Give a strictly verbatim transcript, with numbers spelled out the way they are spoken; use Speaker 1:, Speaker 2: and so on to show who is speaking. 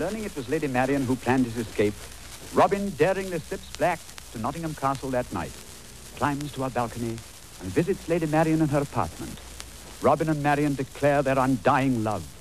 Speaker 1: Learning it was Lady Marian who planned his escape, Robin daringly slips back to Nottingham Castle that night, climbs to her balcony, and visits Lady Marian in her apartment. Robin and Marian declare their undying love.